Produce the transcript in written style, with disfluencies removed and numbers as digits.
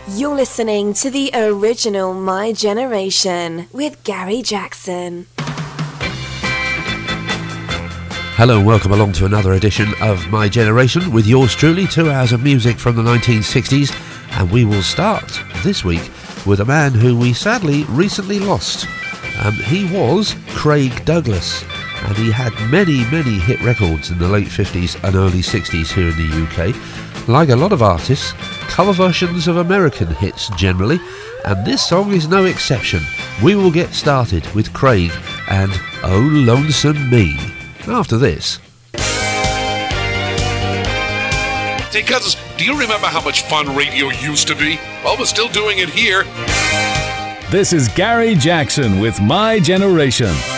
You're listening to the original My Generation with Gary Jackson. Hello and welcome along to another edition of My Generation with yours truly, 2 hours of music from the 1960s, and we will start this week with a man who we sadly recently lost. He was Craig Douglas, and he had many hit records in the late 50s and early 60s here in the UK. Like a lot of artists, cover versions of American hits generally, and this song is no exception. We will get started with Craig and Oh Lonesome Me after this. Hey cousins, do you remember how much fun radio used to be? Well, we're still doing it here. This is Gary Jackson with My Generation.